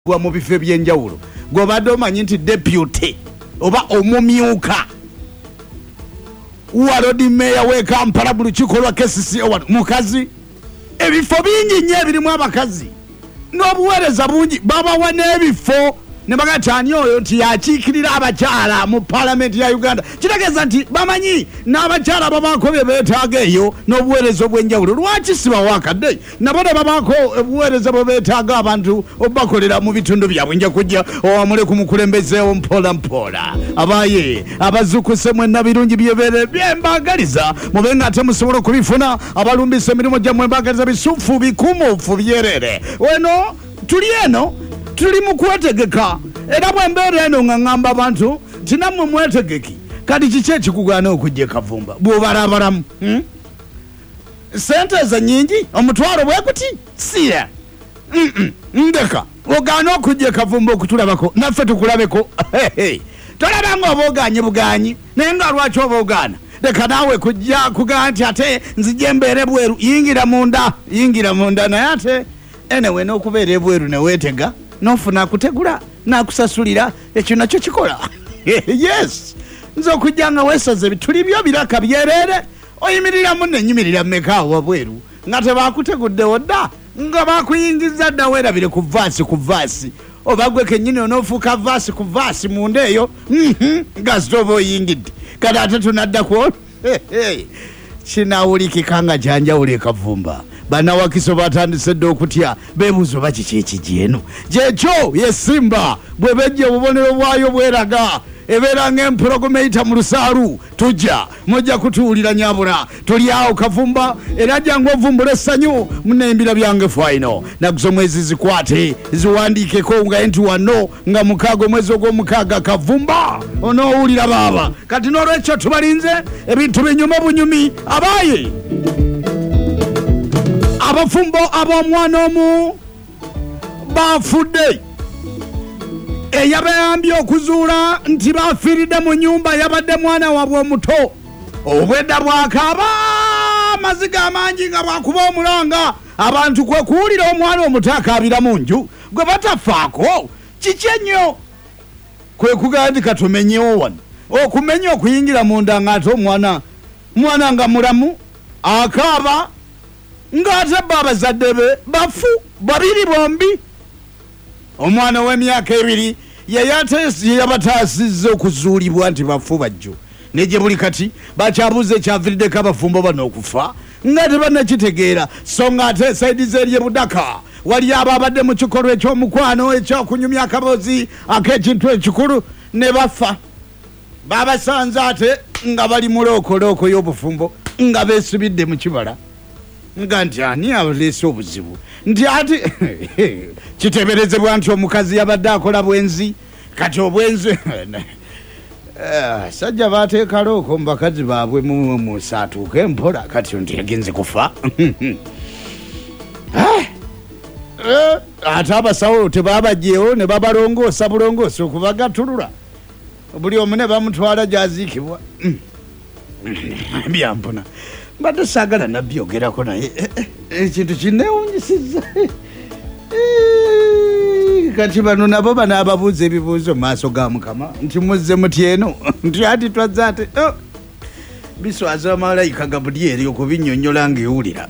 gwa mu bifo by'enjawulo gw'obadde omanyi nti deputy oba omumyuka walodi meya w'e Kampala buli kikolwa KCC mukazi. Ebifo bingi nnyo ebirimu abakazi n'obuweereza bungi babawa n'ebifo ne bagamba ani oyo nti yakiikirira abakyala mu Parliament ya Uganda. Kitegeeza nti bamanyi n'abakyala babaako bye beetaaga eyo n'obuweereza obw'enjawulo. Lwaki sibawakadde nabo ne babaako obuweereza bwe beetaaga abantu obakolera mu bitundu byabwe. Nja kujja owamule ku mukulembezeewo mpola mpola abaye abazukuse mwenna birungi byebeere byembagaliza mube nga ate musobola okubifuna abalumbisa emirimu gyammwe mbagaliza bisufu bikumufu byerere weno tuli eno tuli mu kwetegeka era bwembeera eno nga ngamba abantu tinammwe mwetegeki kati kiki ekikugaana okujja Kavumba bw'obalabalamu sente ezo nyingi omutwalo bwe guti siya ndeka ogaana okujja Kavumba okutulabako naffe tukulabeko tolabanga oba oganye buganyi naye nga lwaki oba ogaana leka naawe kujja kugaa nti ate nzije mbeere bweru yingira munda naye ate enewe n'okubeera ebweru neweetega nofuna kutegula nakusasulira ekyo nakyo kikola yes nzo okujja nga weesaze bituli byo biraka byerere oyimiriramu nenyimirira mmeka wabweru nga tebakuteguddewo dda nga bakuyingiza dda weerabire ku vaasi oba gwe kennyini onoofuuka vaasi ku vaasi munda eyo gasita oba oyingidde kati ate tunadda ku kinawulikika nga janjawulo e Kavumba. Banawakiso batandise dde okutya beebuuza oba kiki ekigi eno gyekyo yesimba bwe bejja obubonero bwayo bweraga ebeera ng'empologoma eyita mu lusaalu tujja mujja kutuwulira nyabula tuli awo Kavumba era jangu ovumbula essanyu munembira byange faino naguza omwezi zikwate ziwandiikeko nga nti wano nga mukaaga omwezi ogw'omukaaga Kavumba onoowulira baaba kati n'olwekyo tubalinze ebintu binyuma bunyumi abaye abafumbo ab'omwana omu bafudde eyabayambye okuzuula nti bafiiridde mu nnyumba yabadde mwana wabwe omuto obwedda bwakaaba amaziga amangi nga bwakuba omulanga abantu kwe kuwulira omwana omuto akaabira mu nju gwe batafaako kiki ennyo kwe kugamba nti katumenyewo wano okumenya okuyingira munda ng'ate omwana nga mulamu akaaba ng'ate abazadde be bafu babiri bombi. Omwana w'emyaka 2 yabataasizza okuzuulibwa nti bafu bajjo ne gye buli kati bakyabuuza ekyaviiriddeko abafumbo bano okufa nga tebannakitegeera so ng'ate saidi z'erye Budaka wali abo abadde mu kikolwa eky'omukwano ekyokunyumya akaboozi ak'ekintu ekikulu ne bafa babasanze ate nga bali mu lookolooko y'obufumbo nga beesibidde mu kibala nga nti ani aleese obuzibu nti ati kiteberezebwa nti omukazi yabadde akola bwenzi kati obwenzi sajja bateeka looko mu bakazi baabwe musaatuuka empola kati nti yagenze kufa ate abasawo tebabajjeewo ne babalongoosa bulongoosa okubagatulula buli omu ne bamutwala gy'aziikibwa byampona mbadde saagala nabyogerako naye ekintu kinneewunyisizza kati bano nabo banaababuuza ebibuuzo mu maaso ga Mukama nti muzze muti eno nti ati twazze ate biswaza malayika Gabulyeri okubinnyonnyola ng'ewulira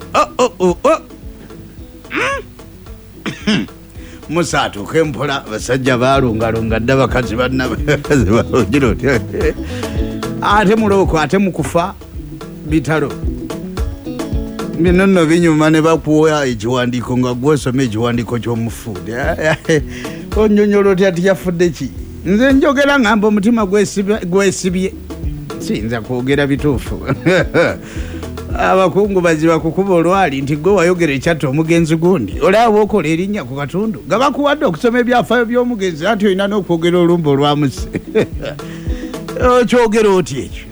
musaatuuka empola basajja baalungalunga dda bakazi bannabagira oti ate mulooko ate mukufa bitalo bino nno binyuma ne bakuwa ekiwandiiko nga gwosoma ekiwandiiko ky'omufu onyonyola oti ati yafudde ki nze njogera ngamba omutima gwesibye siyinza kwogera bituufu abakungu baziba kukuba olwali nti gwe wayogera ekyatta omugenzi gundi olaba okola erinnya ku katundu nga bakuwadde okusoma ebyafaayo by'omugenzi anti olina n'okwogera olumba olwamuse okyogera oti ekyo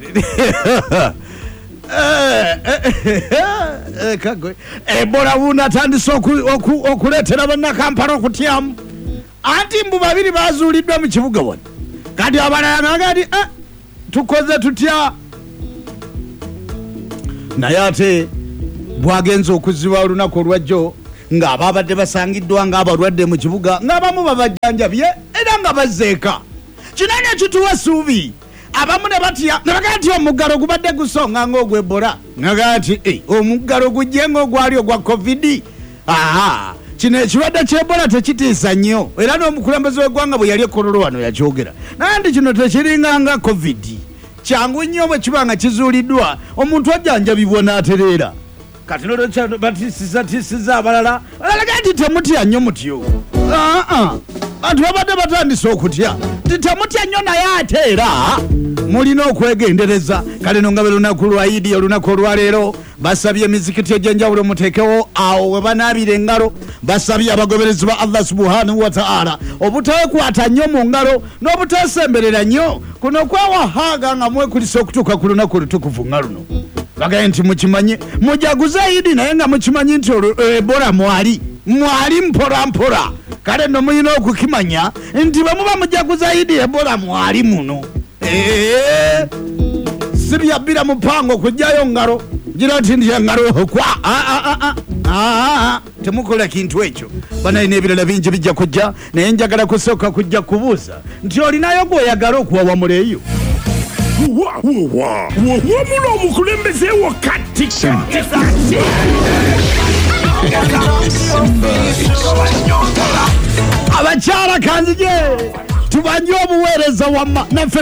Ebola wuno atandise okuleetera bannakampala okutyamu anti mbu babiri bazuuliddwa mu kibuga wano kati abalala nagati tukoze tutya naye ate bwagenza okuziba olunaku olwajjo ng'ababadde basangiddwa ng'abalwadde mu kibuga ng'abamu babajjanjabye era nga bazzeeka. Kino nekituwa essuubi abamu ne batya ne bagaa nti omuggalo gubadde gusonga ng'ogw'Ebola nagaa nti omuggalo gujje ng'ogwali ogwa covid. Kino ekirwadde ky'Ebola tekitiisa nnyo era n'omukulembeze w'eggwanga bwe yali ekololo wano yakyogera nandi kino tekiringa nga covid. Kyangu nnyo bwe kiba nga kizuuliddwa omuntu ajjanjabibwa n'atereera. Kati nolwekyo batisiza abalala balalaga nti temutya nnyo mutyo. Bantu babadde batandise okutya nti temutya nnyo naye ate era mulina okwegendereza. Kale no nga be lunaku lwa Idi olunaku olwaleero basabye emizikiti egy'enjawulo muteekewo awo we banaabira engalo. Basabye abagoberezi ba Allah subhanahu wa ta'ala obuteekwata nnyo mu ngalo n'obuteesemberera nnyo kuno kwewahaaga nga mwekulisa okutuuka ku lunaku olutukuvu nga luno. Bagaye nti mukimanye mujaguze Idi naye nga mukimanyi nti Ebola mwali mpola. Kale no mulina okukimanya nti bwe muba mujaguza Idi Ebola mwali muno. Sibyabbira mupango kujjayo ngalo gira nti ndi ngalo kwa temukola kintu ekyo. Banalina ebirala bingi bijja kujja naye njagala kusooka kujja kubuuza nti olinayo gw'oyagala okuwawamuleeyo. Wamula omukulembeze wakati abakyala kanzige tubanye obuweereza wamma naffe